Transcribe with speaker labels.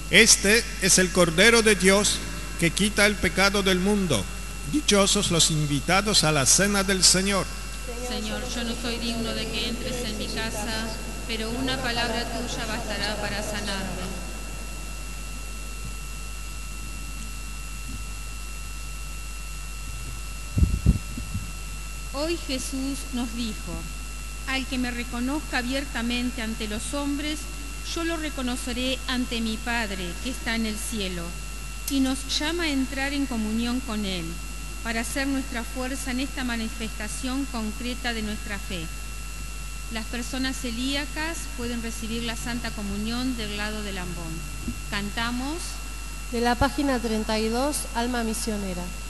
Speaker 1: Este es el Cordero de Dios que quita el pecado del mundo. Dichosos los invitados a la cena del Señor.
Speaker 2: Señor, yo no soy digno de que entres en mi casa, pero una palabra tuya bastará para sanarme. Hoy Jesús nos dijo: al que me reconozca abiertamente ante los hombres, yo lo reconoceré ante mi Padre que está en el cielo. Y nos llama a entrar en comunión con Él, para ser nuestra fuerza en esta manifestación concreta de nuestra fe. Las personas celíacas pueden recibir la Santa Comunión del lado del ambón. Cantamos
Speaker 3: de la página 32, Alma Misionera.